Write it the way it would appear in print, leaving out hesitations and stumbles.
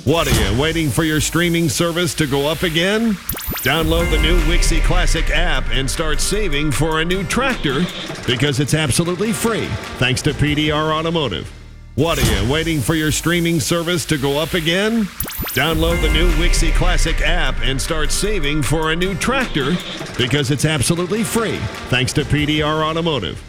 What are you, waiting for your streaming service to go up again? Download the new Wixie Classic app and start saving for a new tractor because it's absolutely free, thanks to PDR Automotive. What are you, waiting for your streaming service to go up again? Download the new Wixie Classic app and start saving for a new tractor because it's absolutely free, thanks to PDR Automotive.